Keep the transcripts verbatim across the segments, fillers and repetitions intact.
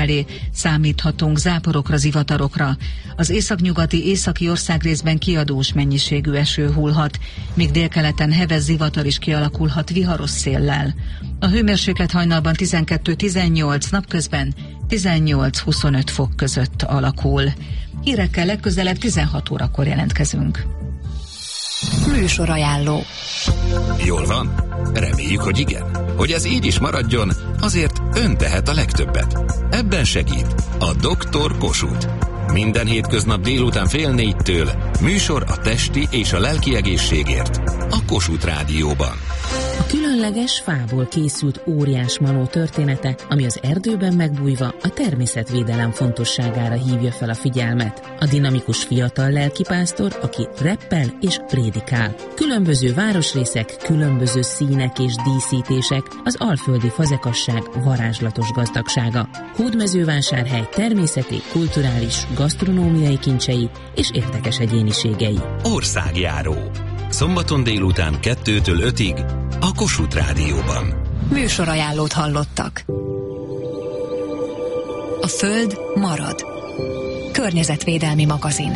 felé, számíthatunk záporokra, zivatarokra. Az északnyugati, északi országrészben kiadós mennyiségű eső hullhat, míg délkeleten heves zivatar is kialakulhat viharos széllel. A hőmérséklet hajnalban tizenkettő-tizennyolc, napközben tizennyolc-huszonöt fok között alakul. Hírekkel legközelebb tizenhat órakor jelentkezünk. Műsorajánló. Jól van? Reméljük, hogy igen. Hogy ez így is maradjon, azért ön tehet a legtöbbet. Ebben segít a doktor Kossuth. Minden hétköznap délután fél négytől műsor a testi és a lelki egészségért a Kossuth Rádióban. A különleges fából készült óriás manó története, ami az erdőben megbújva a természetvédelem fontosságára hívja fel a figyelmet. A dinamikus fiatal lelkipásztor, aki reppel és prédikál. Különböző városrészek, különböző színek és díszítések, az alföldi fazekasság varázslatos gazdagsága. Hódmezővásárhely természeti, kulturális, gasztronómiai kincsei és érdekes egyéniségei. Országjáró. Szombaton délután kettőtől ötig a Kossuth Rádióban. Műsorajánlót hallottak. A Föld marad. Környezetvédelmi magazin.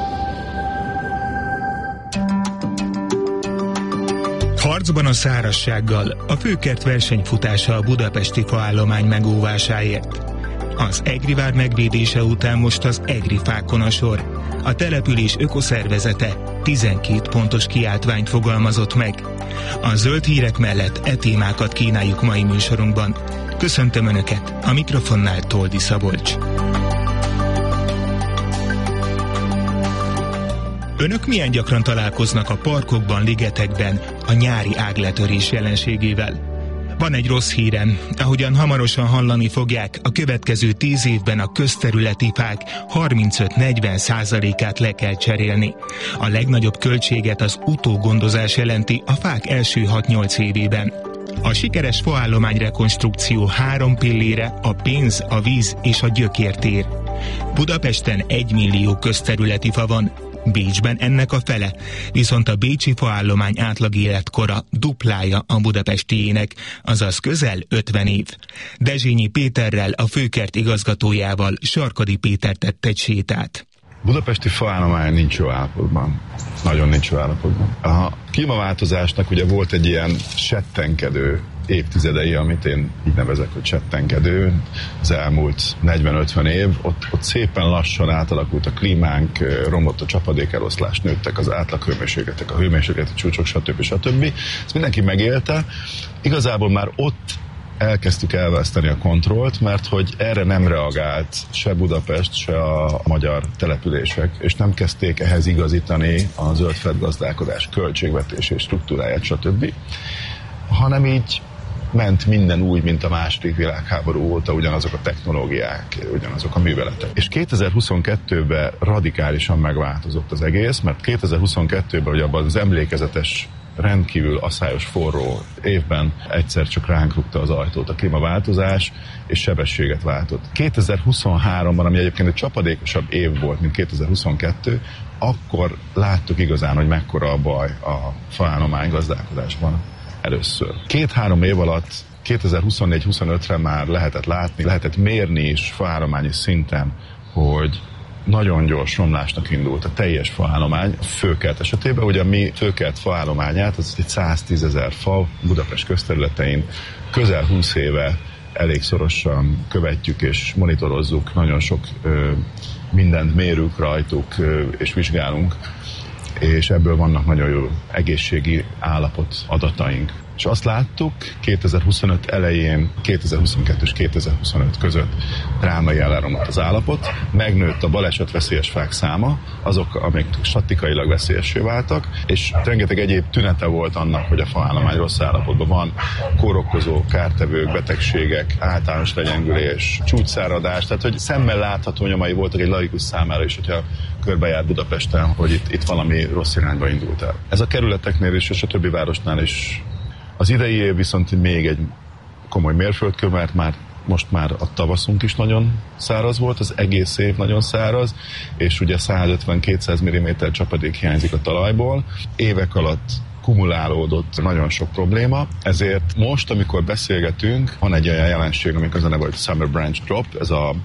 Harcban a szárazsággal a Főkert versenyfutása a budapesti faállomány megóvásáért. Az egrivár megvédése után most az egrifákon a sor. A település ökoszervezete tizenkét pontos kiáltványt fogalmazott meg. A zöld hírek mellett e témákat kínáljuk mai műsorunkban. Köszöntöm Önöket, a mikrofonnál Toldi Szabolcs. Önök milyen gyakran találkoznak a parkokban, ligetekben a nyári ágletörés jelenségével? Van egy rossz hírem, ahogyan hamarosan hallani fogják, a következő tíz évben a közterületi fák harmincöt-negyven százalékát le kell cserélni. A legnagyobb költséget az utógondozás jelenti a fák első hat-nyolc évében. A sikeres faállomány rekonstrukció három pillére a pénz, a víz és a gyökértér. Budapesten egy millió közterületi fa van, Bécsben ennek a fele, viszont a bécsi faállomány átlag életkora duplája a budapestiének, azaz közel ötven év. Dezsényi Péterrel, a Főkert igazgatójával Sarkadi Péter tett egy sétát. Budapesti faállomány nincs jó állapotban. Nagyon nincs jó állapotban. A klímaváltozásnak ugye volt egy ilyen settenkedő évtizedei, amit én így nevezek, hogy settenkedő, az elmúlt negyven-ötven év, ott, ott szépen lassan átalakult a klímánk, romlott a csapadékeloszlás, nőttek az átlaghőmérsékletek, a hőmérsékleti csúcsok, stb. stb. Ezt mindenki megélte. Igazából már ott elkezdtük elveszteni a kontrollt, mert hogy erre nem reagált se Budapest, se a magyar települések, és nem kezdték ehhez igazítani a zöldföld gazdálkodás költségvetését, struktúráját, stb., hanem így ment minden úgy, mint a második világháború óta, ugyanazok a technológiák, ugyanazok a műveletek. És kétezer-huszonkettőben radikálisan megváltozott az egész, mert kétezer-huszonkettőben, hogy abban az emlékezetes, rendkívül aszályos, forró évben egyszer csak ránk rúgta az ajtót a klímaváltozás, és sebességet váltott. kétezer-huszonháromban, ami egyébként egy csapadékosabb év volt, mint kétezer-huszonkettő, akkor láttuk igazán, hogy mekkora a baj a faállomány gazdálkodásban először. Két-három év alatt kétezer-huszonnégy-huszonötre már lehetett látni, lehetett mérni is faállományi szinten, hogy nagyon gyors romlásnak indult a teljes faállomány. A Főkert esetében, ugye a mi Főkert faállományát, az egy száztízezer fa Budapest közterületein közel húsz éve elég szorosan követjük és monitorozzuk, nagyon sok ö, mindent mérünk rajtuk ö, és vizsgálunk, és ebből vannak nagyon jó egészségi állapot adataink. És azt láttuk kétezer-huszonöt elején, kétezer-huszonkettő és kétezer-huszonöt között drámai elromlott az állapot, megnőtt a balesetveszélyes fák száma, azok, amik statikailag veszélyessé váltak, és rengeteg egyéb tünete volt annak, hogy a faállomány rossz állapotban van, kórokozó, kártevők, betegségek, általános legyengülés, csúcsszáradás, tehát hogy szemmel látható nyomai voltak egy laikus számára is, hogyha körbejárt Budapesten, hogy itt, itt valami rossz irányba indult el. Ez a kerületeknél is, és a többi városnál is. Az idei év viszont még egy komoly mérföldkő, mert már most már a tavaszunk is nagyon száraz volt, az egész év nagyon száraz, és ugye százötven-kétszáz milliméter csapadék hiányzik a talajból. Évek alatt kumulálódott nagyon sok probléma, ezért most, amikor beszélgetünk, van egy olyan jelenség, amikor az a neve, hogy Summer Branch Drop, ez a